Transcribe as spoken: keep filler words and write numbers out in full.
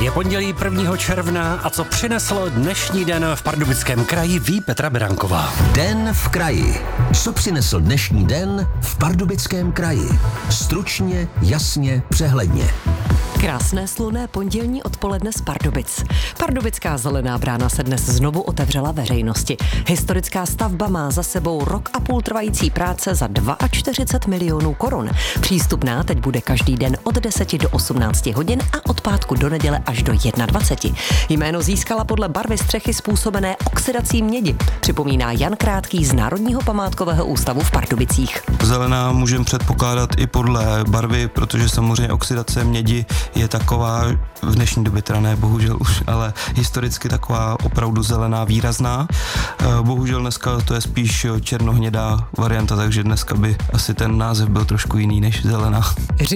Je pondělí prvního června a co přineslo dnešní den v Pardubickém kraji, ví Petra Beranková. Den v kraji. Co přinesl dnešní den v Pardubickém kraji? Stručně, jasně, přehledně. Krásné slunné pondělní odpoledne z Pardubic. Pardubická zelená brána se dnes znovu otevřela veřejnosti. Historická stavba má za sebou rok a půl trvající práce za čtyřicet dva milionů korun. Přístupná teď bude každý den od deseti do osmnácti hodin a od pátku do neděle až do dvaceti jedna. Jméno získala podle barvy střechy způsobené oxidací mědi, připomíná Jan Krátký z Národního památkového ústavu v Pardubicích. Zelená můžeme předpokládat i podle barvy, protože samozřejmě oxidace mědi je taková, v dnešní době teda ne, bohužel už, ale historicky taková opravdu zelená, výrazná. Bohužel dneska to je spíš černohnědá varianta, takže dneska by asi ten název byl trošku jiný než zelená.